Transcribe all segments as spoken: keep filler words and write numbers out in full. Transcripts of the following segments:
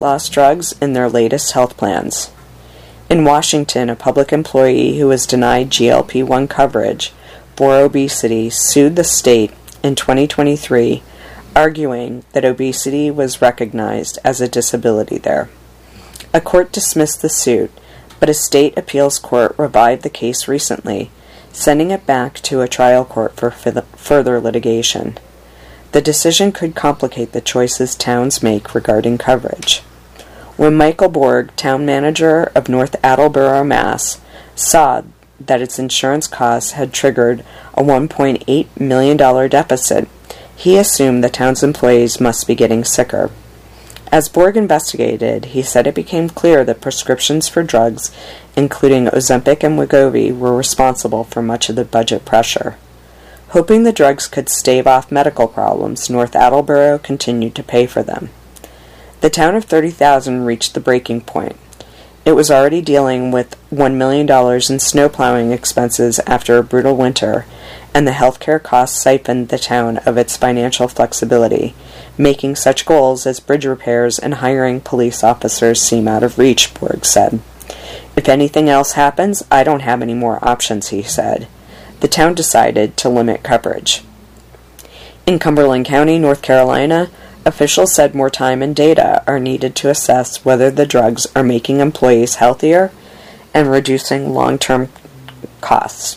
lost drugs in their latest health plans. In Washington, a public employee who was denied G L P one coverage for obesity sued the state in twenty twenty-three, arguing that obesity was recognized as a disability there. A court dismissed the suit, but a state appeals court revived the case recently, sending it back to a trial court for further litigation. The decision could complicate the choices towns make regarding coverage. When Michael Borg, town manager of North Attleboro, Mass, saw that its insurance costs had triggered a one point eight million dollars deficit, he assumed the town's employees must be getting sicker. As Borg investigated, he said it became clear that prescriptions for drugs, including Ozempic and Wegovy, were responsible for much of the budget pressure. Hoping the drugs could stave off medical problems, North Attleboro continued to pay for them. The town of thirty thousand reached the breaking point. It was already dealing with one million dollars in snowplowing expenses after a brutal winter, and the healthcare costs siphoned the town of its financial flexibility, making such goals as bridge repairs and hiring police officers seem out of reach, Borg said. If anything else happens, I don't have any more options, he said. The town decided to limit coverage. In Cumberland County, North Carolina, officials said more time and data are needed to assess whether the drugs are making employees healthier and reducing long-term costs.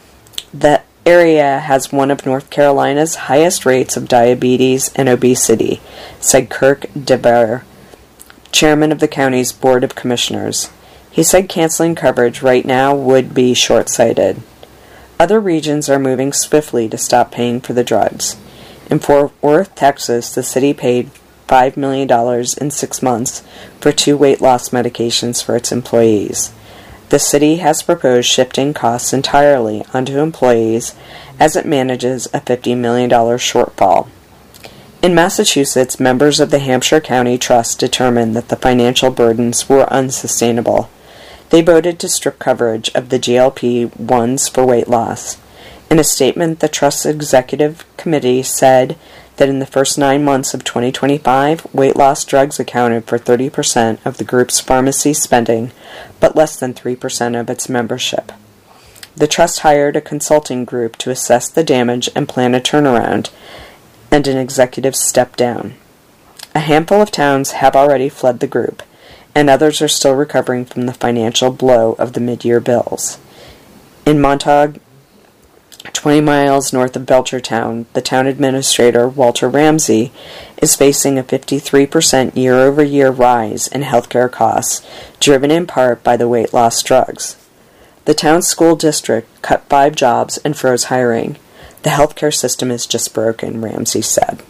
The area has one of North Carolina's highest rates of diabetes and obesity, said Kirk DeBer, chairman of the county's Board of Commissioners. He said canceling coverage right now would be short-sighted. Other regions are moving swiftly to stop paying for the drugs. In Fort Worth, Texas, the city paid five million dollars in six months for two weight loss medications for its employees. The city has proposed shifting costs entirely onto employees as it manages a fifty million dollars shortfall. In Massachusetts, members of the Hampshire County Trust determined that the financial burdens were unsustainable. They voted to strip coverage of the G L P ones for weight loss. In a statement, the Trust's executive committee said that in the first nine months of twenty twenty-five, weight loss drugs accounted for thirty percent of the group's pharmacy spending, but less than three percent of its membership. The Trust hired a consulting group to assess the damage and plan a turnaround, and an executive stepped down. A handful of towns have already fled the group, and others are still recovering from the financial blow of the mid-year bills. In Montauk, twenty miles north of Belchertown, the town administrator, Walter Ramsey, is facing a fifty-three percent year-over-year rise in healthcare costs, driven in part by the weight loss drugs. The town's school district cut five jobs and froze hiring. The healthcare system is just broken, Ramsey said.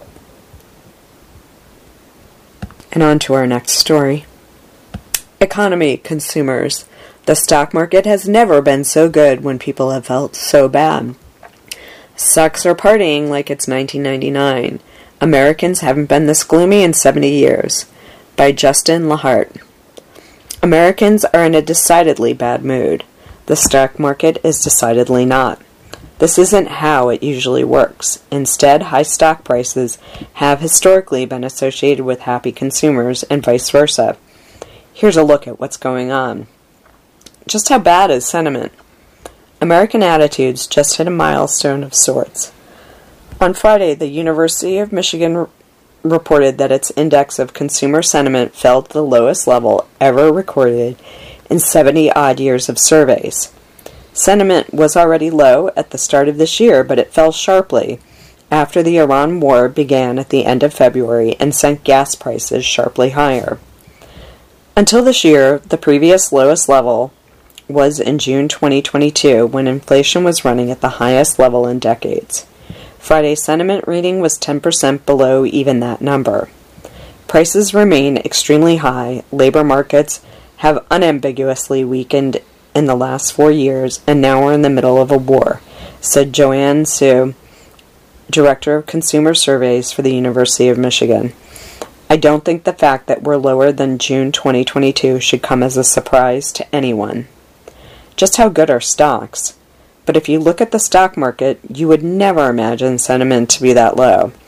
And on to our next story. Economy, consumers. The stock market has never been so good when people have felt so bad. Stocks are partying like it's nineteen ninety-nine. Americans haven't been this gloomy in seventy years. By Justin Lahart. Americans are in a decidedly bad mood. The stock market is decidedly not. This isn't how it usually works. Instead, high stock prices have historically been associated with happy consumers and vice versa. Here's a look at what's going on. Just how bad is sentiment? American attitudes just hit a milestone of sorts. On Friday, the University of Michigan r- reported that its index of consumer sentiment fell to the lowest level ever recorded in seventy-odd years of surveys. Sentiment was already low at the start of this year, but it fell sharply after the Iran war began at the end of February and sent gas prices sharply higher. Until this year, the previous lowest level was in June twenty twenty-two, when inflation was running at the highest level in decades. Friday's sentiment reading was ten percent below even that number. Prices remain extremely high. Labor markets have unambiguously weakened in the last four years, and now we're in the middle of a war, said Joanne Sue, Director of Consumer Surveys for the University of Michigan. I don't think the fact that we're lower than June twenty twenty-two should come as a surprise to anyone. Just how good are stocks? But if you look at the stock market, you would never imagine sentiment to be that low.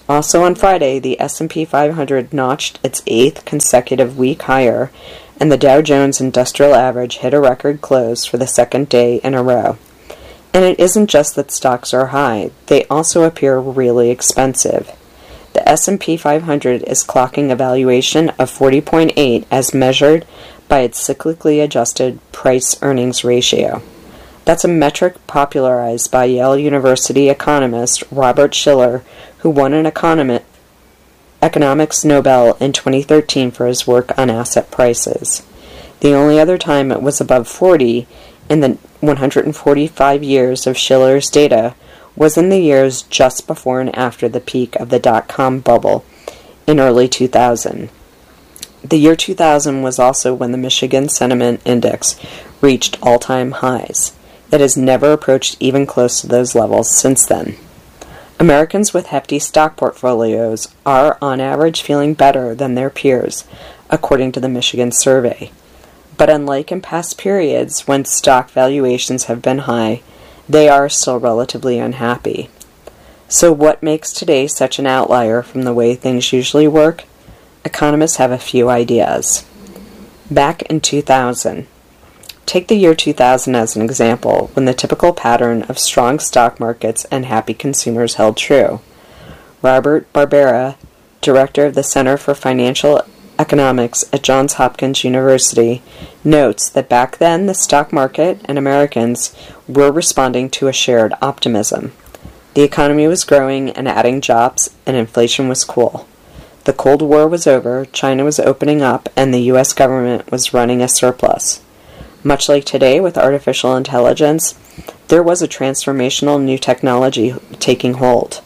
Also on Friday, the S and P five hundred notched its eighth consecutive week higher, and the Dow Jones Industrial Average hit a record close for the second day in a row. And it isn't just that stocks are high, they also appear really expensive. The S and P five hundred is clocking a valuation of forty point eight as measured by its cyclically adjusted price-earnings ratio. That's a metric popularized by Yale University economist Robert Shiller, who won an economi- economics Nobel in twenty thirteen for his work on asset prices. The only other time it was above forty in the one hundred forty-five years of Shiller's data was in the years just before and after the peak of the dot-com bubble in early two thousand. The year two thousand was also when the Michigan Sentiment Index reached all-time highs. It has never approached even close to those levels since then. Americans with hefty stock portfolios are on average feeling better than their peers, according to the Michigan survey. But unlike in past periods when stock valuations have been high, they are still relatively unhappy. So what makes today such an outlier from the way things usually work? Economists have a few ideas. Back in two thousand, take the year two thousand as an example, when the typical pattern of strong stock markets and happy consumers held true. Robert Barbera, director of the Center for Financial Economics at Johns Hopkins University, notes that back then the stock market and Americans were responding to a shared optimism. The economy was growing and adding jobs, and inflation was cool. The Cold War was over, China was opening up, and the U S government was running a surplus. Much like today with artificial intelligence, there was a transformational new technology taking hold.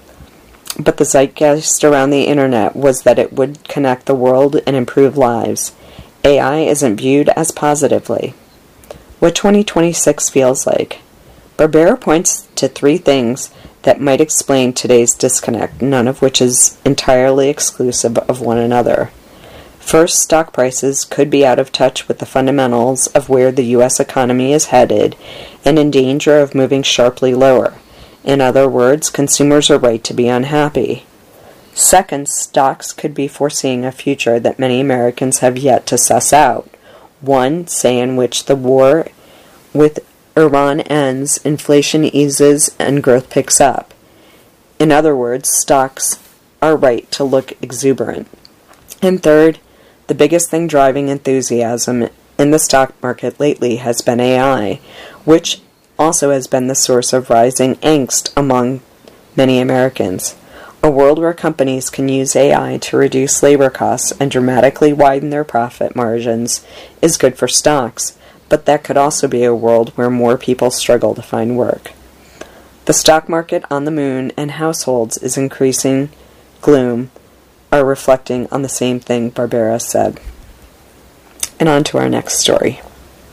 But the zeitgeist around the internet was that it would connect the world and improve lives. A I isn't viewed as positively. What twenty twenty-six feels like. Barbera points to three things that might explain today's disconnect, none of which is entirely exclusive of one another. First, stock prices could be out of touch with the fundamentals of where the U S economy is headed and in danger of moving sharply lower. In other words, consumers are right to be unhappy. Second, stocks could be foreseeing a future that many Americans have yet to suss out. One, say, in which the war with Iran ends, inflation eases, and growth picks up. In other words, stocks are right to look exuberant. And third, the biggest thing driving enthusiasm in the stock market lately has been A I, which also has been the source of rising angst among many Americans. A world where companies can use A I to reduce labor costs and dramatically widen their profit margins is good for stocks, but that could also be a world where more people struggle to find work. The stock market on the moon and households is increasing gloom are reflecting on the same thing Barbera said. And on to our next story.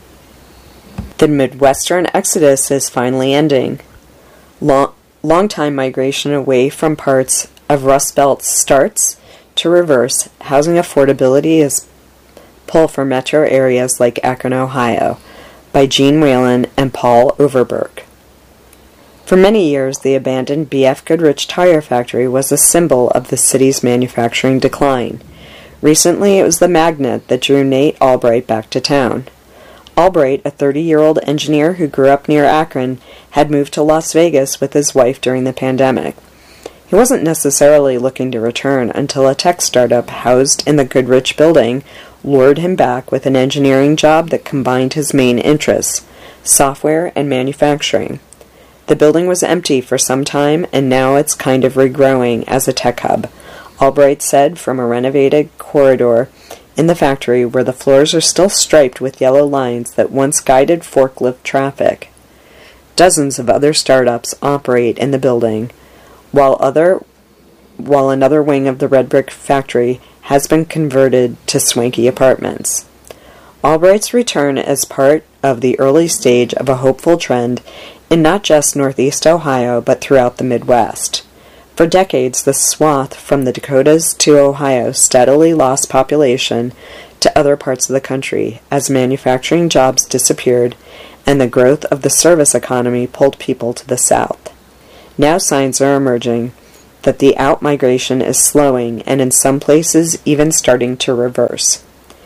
The Midwestern exodus is finally ending. Long, long-time migration away from parts of Rust Belt starts to reverse. Housing affordability is pull for metro areas like Akron, Ohio, by Gene Whalen and Paul Overberg. For many years, the abandoned B F Goodrich tire factory was a symbol of the city's manufacturing decline. Recently, it was the magnet that drew Nate Albright back to town. Albright, a thirty-year-old engineer who grew up near Akron, had moved to Las Vegas with his wife during the pandemic. He wasn't necessarily looking to return until a tech startup housed in the Goodrich building lured him back with an engineering job that combined his main interests, software and manufacturing. The building was empty for some time, and now it's kind of regrowing as a tech hub, Albright said from a renovated corridor in the factory where the floors are still striped with yellow lines that once guided forklift traffic. Dozens of other startups operate in the building, while other while another wing of the red brick factory has been converted to swanky apartments. Albright's return is part of the early stage of a hopeful trend in not just Northeast Ohio, but throughout the Midwest. For decades, the swath from the Dakotas to Ohio steadily lost population to other parts of the country as manufacturing jobs disappeared and the growth of the service economy pulled people to the south. Now signs are emerging that the out-migration is slowing and in some places even starting to reverse.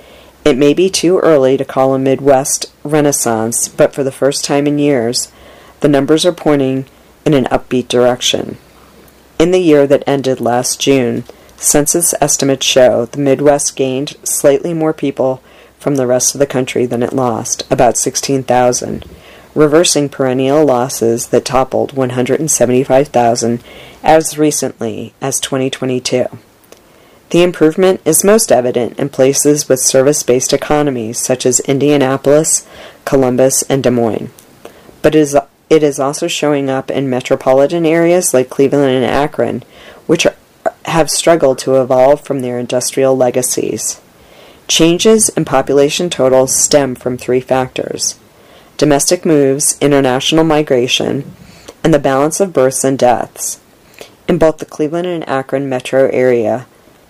It may be too early to call a Midwest renaissance, but for the first time in years, the numbers are pointing in an upbeat direction. In the year that ended last June, census estimates show the Midwest gained slightly more people from the rest of the country than it lost, about sixteen thousand, reversing perennial losses that toppled one hundred seventy-five thousand as recently as twenty twenty-two. The improvement is most evident in places with service-based economies such as Indianapolis, Columbus, and Des Moines. But it is, it is also showing up in metropolitan areas like Cleveland and Akron, which are, have struggled to evolve from their industrial legacies. Changes in population totals stem from three factors: domestic moves, international migration, and the balance of births and deaths. In both the Cleveland and Akron metro area,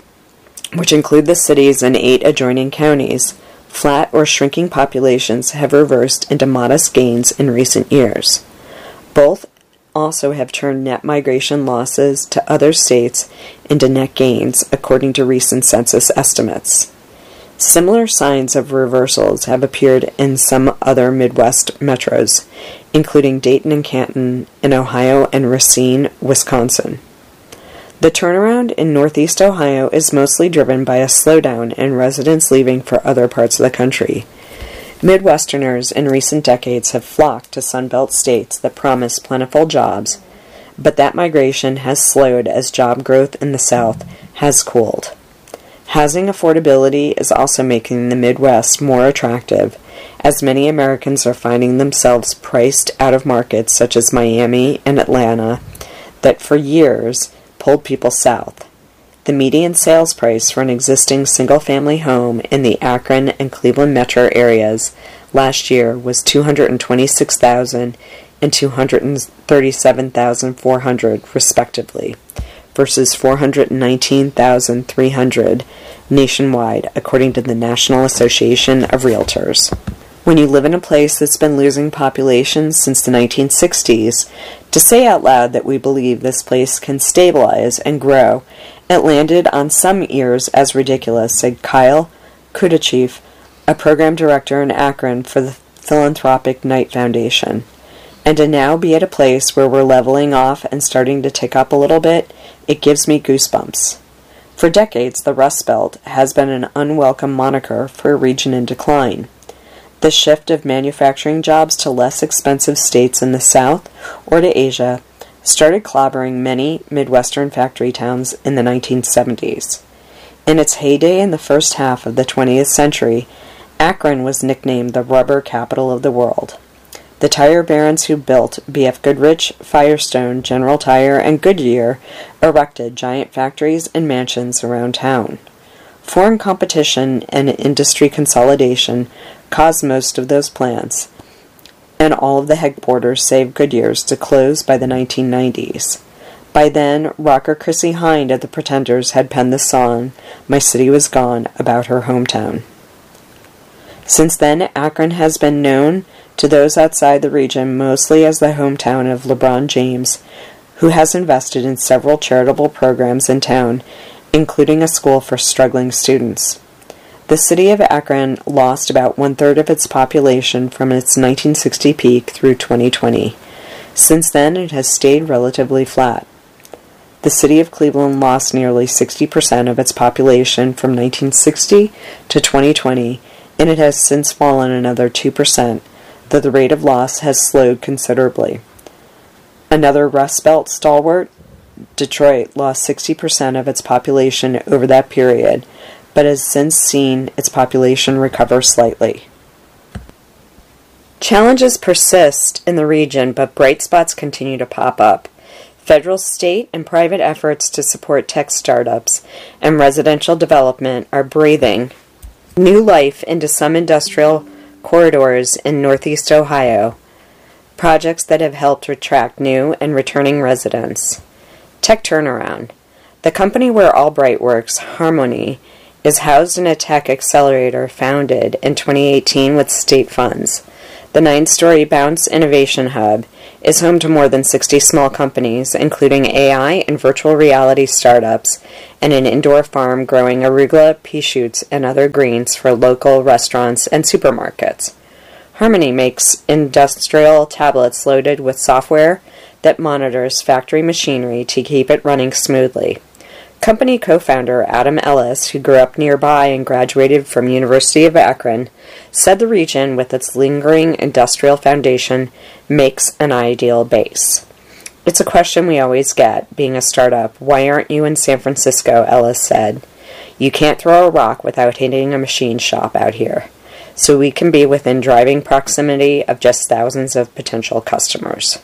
which include the cities and eight adjoining counties, flat or shrinking populations have reversed into modest gains in recent years. Both also have turned net migration losses to other states into net gains, according to recent census estimates. Similar signs of reversals have appeared in some other Midwest metros, including Dayton and Canton in Ohio and Racine, Wisconsin. The turnaround in Northeast Ohio is mostly driven by a slowdown in residents leaving for other parts of the country. Midwesterners in recent decades have flocked to Sunbelt states that promise plentiful jobs, but that migration has slowed as job growth in the South has cooled. Housing affordability is also making the Midwest more attractive, as many Americans are finding themselves priced out of markets such as Miami and Atlanta that for years pulled people south. The median sales price for an existing single-family home in the Akron and Cleveland metro areas last year was two hundred twenty-six thousand dollars and two hundred thirty-seven thousand four hundred dollars respectively, versus four hundred nineteen thousand three hundred dollars nationwide, according to the National Association of Realtors. When you live in a place that's been losing population since the nineteen sixties, to say out loud that we believe this place can stabilize and grow, it landed on some ears as ridiculous, said Kyle Kudachief, a program director in Akron for the philanthropic Knight Foundation. And to now be at a place where we're leveling off and starting to tick up a little bit, it gives me goosebumps. For decades, the Rust Belt has been an unwelcome moniker for a region in decline. The shift of manufacturing jobs to less expensive states in the South or to Asia started clobbering many Midwestern factory towns in the nineteen seventies. In its heyday in the first half of the twentieth century, Akron was nicknamed the rubber capital of the world. The tire barons who built B F Goodrich, Firestone, General Tire, and Goodyear erected giant factories and mansions around town. Foreign competition and industry consolidation caused most of those plants, and all of the headquarters save Goodyear's to close by the nineteen nineties. By then, rocker Chrissie Hynde of the Pretenders had penned the song, "My City Was Gone," about her hometown. Since then, Akron has been known to those outside the region mostly as the hometown of LeBron James, who has invested in several charitable programs in town, including a school for struggling students. The city of Akron lost about one-third of its population from its nineteen sixty peak through twenty twenty. Since then, it has stayed relatively flat. The city of Cleveland lost nearly sixty percent of its population from nineteen sixty to twenty twenty, and it has since fallen another two percent, though the rate of loss has slowed considerably. Another Rust Belt stalwart, Detroit, lost sixty percent of its population over that period, but has since seen its population recover slightly. Challenges persist in the region, but bright spots continue to pop up. Federal, state, and private efforts to support tech startups and residential development are breathing new life into some industrial corridors in Northeast Ohio, projects that have helped attract new and returning residents. Tech Turnaround. The company where Albright works, Harmony, is housed in a tech accelerator founded in twenty eighteen with state funds. The nine-story Bounce Innovation Hub is home to more than sixty small companies, including A I and virtual reality startups, and an indoor farm growing arugula, pea shoots, and other greens for local restaurants and supermarkets. Harmony makes industrial tablets loaded with software that monitors factory machinery to keep it running smoothly. Company co-founder Adam Ellis, who grew up nearby and graduated from University of Akron, said the region, with its lingering industrial foundation, makes an ideal base. It's a question we always get, being a startup. Why aren't you in San Francisco? Ellis said. You can't throw a rock without hitting a machine shop out here, so we can be within driving proximity of just thousands of potential customers.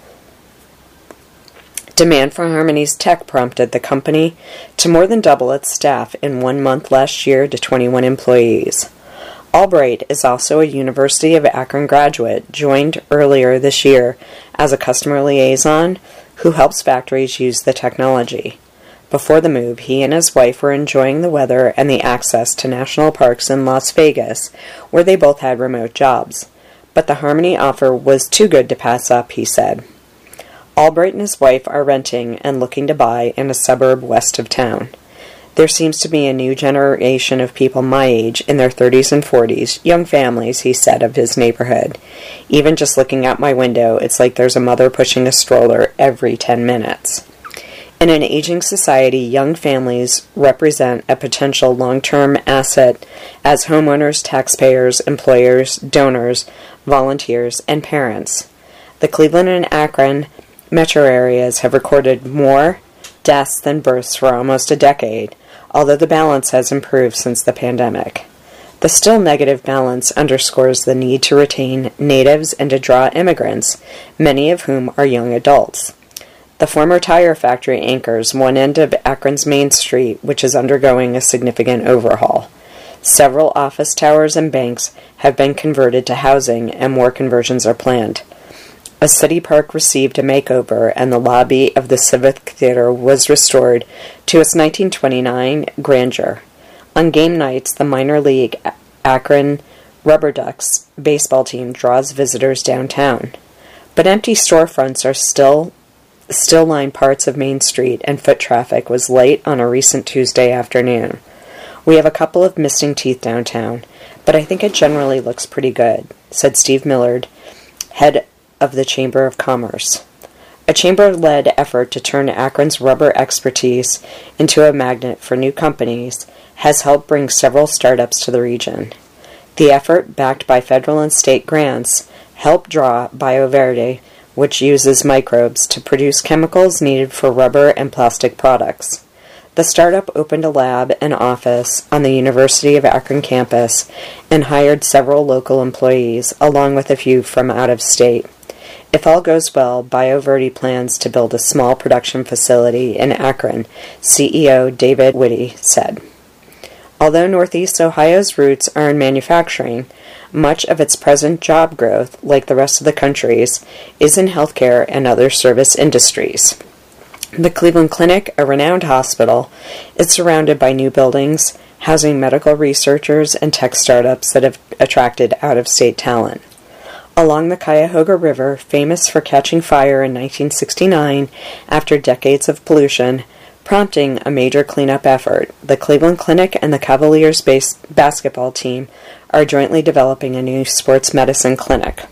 Demand for Harmony's tech prompted the company to more than double its staff in one month last year to twenty-one employees. Albright is also a University of Akron graduate, joined earlier this year as a customer liaison who helps factories use the technology. Before the move, he and his wife were enjoying the weather and the access to national parks in Las Vegas, where they both had remote jobs. But the Harmony offer was too good to pass up, he said. Albright and his wife are renting and looking to buy in a suburb west of town. There seems to be a new generation of people my age, in their thirties and forties, young families, he said of his neighborhood. Even just looking out my window, it's like there's a mother pushing a stroller every ten minutes. In an aging society, young families represent a potential long-term asset as homeowners, taxpayers, employers, donors, volunteers, and parents. The Cleveland and Akron metro areas have recorded more deaths than births for almost a decade, although the balance has improved since the pandemic. The still negative balance underscores the need to retain natives and to draw immigrants, many of whom are young adults. The former tire factory anchors one end of Akron's Main Street, which is undergoing a significant overhaul. Several office towers and banks have been converted to housing, and more conversions are planned. A city park received a makeover, and the lobby of the Civic Theater was restored to its nineteen twenty-nine grandeur. On game nights, the minor league Akron Rubber Ducks baseball team draws visitors downtown. But empty storefronts are still still line parts of Main Street, and foot traffic was light on a recent Tuesday afternoon. We have a couple of missing teeth downtown, but I think it generally looks pretty good, said Steve Millard, head of the Chamber of Commerce. A chamber-led effort to turn Akron's rubber expertise into a magnet for new companies has helped bring several startups to the region. The effort, backed by federal and state grants, helped draw BioVerde, which uses microbes to produce chemicals needed for rubber and plastic products. The startup opened a lab and office on the University of Akron campus and hired several local employees, along with a few from out of state. If all goes well, BioVerde plans to build a small production facility in Akron, C E O David Whitty said. Although Northeast Ohio's roots are in manufacturing, much of its present job growth, like the rest of the country's, is in healthcare and other service industries. The Cleveland Clinic, a renowned hospital, is surrounded by new buildings, housing medical researchers and tech startups that have attracted out-of-state talent. Along the Cuyahoga River, famous for catching fire in nineteen sixty-nine after decades of pollution, prompting a major cleanup effort, the Cleveland Clinic and the Cavaliers base basketball team are jointly developing a new sports medicine clinic.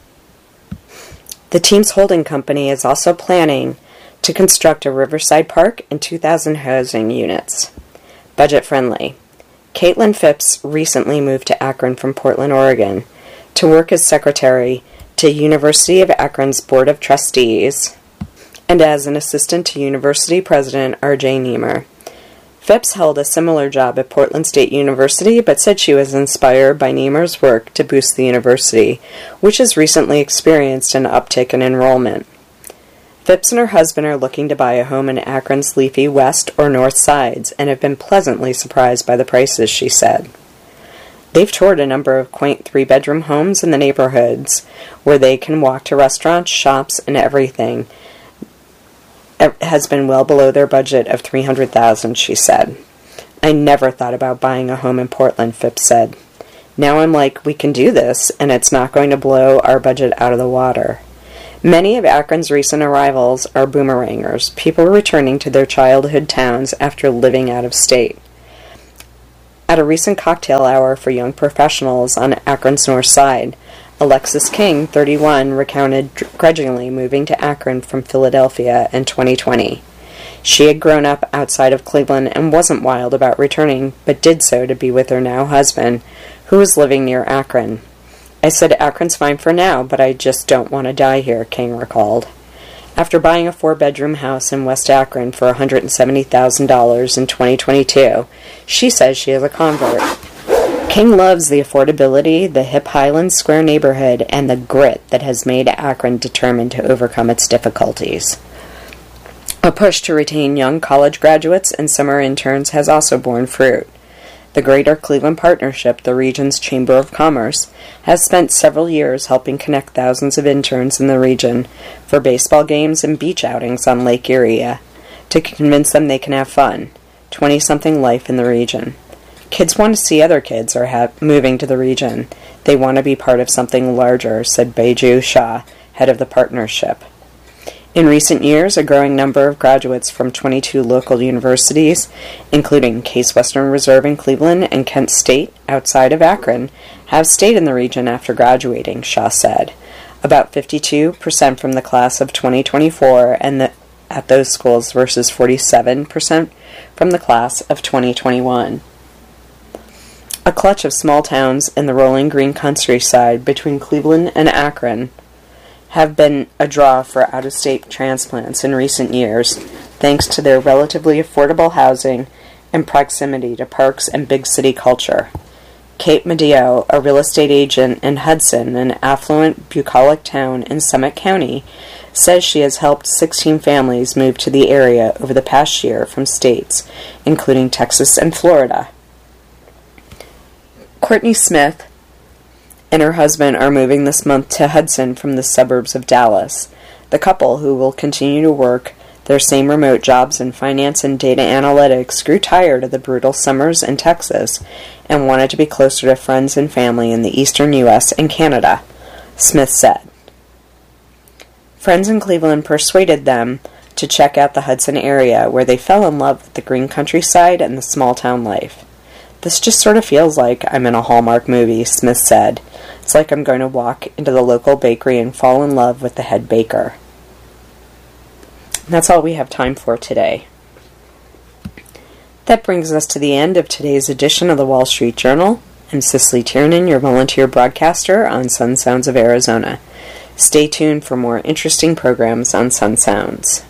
The team's holding company is also planning to construct a riverside park and two thousand housing units. Budget-friendly. Caitlin Phipps recently moved to Akron from Portland, Oregon, to work as secretary to University of Akron's Board of Trustees and as an assistant to University President R J Niemer. Phipps held a similar job at Portland State University, but said she was inspired by Niemer's work to boost the university, which has recently experienced an uptick in enrollment. Phipps and her husband are looking to buy a home in Akron's leafy west or north sides and have been pleasantly surprised by the prices, she said. They've toured a number of quaint three-bedroom homes in the neighborhoods where they can walk to restaurants, shops, and everything. It has been well below their budget of three hundred thousand dollars, she said. I never thought about buying a home in Portland, Phipps said. Now I'm like, we can do this, and it's not going to blow our budget out of the water. Many of Akron's recent arrivals are boomerangers, people returning to their childhood towns after living out of state. At a recent cocktail hour for young professionals on Akron's north side, Alexis King, thirty-one, recounted grudgingly moving to Akron from Philadelphia in twenty twenty. She had grown up outside of Cleveland and wasn't wild about returning, but did so to be with her now husband, who was living near Akron. I said Akron's fine for now, but I just don't want to die here, King recalled. After buying a four-bedroom house in West Akron for one hundred seventy thousand dollars in twenty twenty-two, she says she is a convert. King loves the affordability, the hip Highland Square neighborhood, and the grit that has made Akron determined to overcome its difficulties. A push to retain young college graduates and summer interns has also borne fruit. The Greater Cleveland Partnership, the region's Chamber of Commerce, has spent several years helping connect thousands of interns in the region for baseball games and beach outings on Lake Erie to convince them they can have fun, twenty-something life in the region. Kids want to see other kids are ha- moving to the region. They want to be part of something larger, said Baiju Shah, head of the partnership. In recent years, a growing number of graduates from twenty-two local universities, including Case Western Reserve in Cleveland and Kent State outside of Akron, have stayed in the region after graduating, Shah said. About fifty-two percent from the class of twenty twenty-four and the, at those schools versus forty-seven percent from the class of twenty twenty-one. A clutch of small towns in the rolling green countryside between Cleveland and Akron have been a draw for out-of-state transplants in recent years, thanks to their relatively affordable housing and proximity to parks and big city culture. Kate Medeo, a real estate agent in Hudson, an affluent, bucolic town in Summit County, says she has helped sixteen families move to the area over the past year from states, including Texas and Florida. Courtney Smith and her husband are moving this month to Hudson from the suburbs of Dallas. The couple, who will continue to work their same remote jobs in finance and data analytics, grew tired of the brutal summers in Texas and wanted to be closer to friends and family in the eastern U S and Canada, Smith said. Friends in Cleveland persuaded them to check out the Hudson area, where they fell in love with the green countryside and the small-town life. This just sort of feels like I'm in a Hallmark movie, Smith said. It's like I'm going to walk into the local bakery and fall in love with the head baker. And that's all we have time for today. That brings us to the end of today's edition of the Wall Street Journal. I'm Cicely Tiernan, your volunteer broadcaster on Sun Sounds of Arizona. Stay tuned for more interesting programs on Sun Sounds.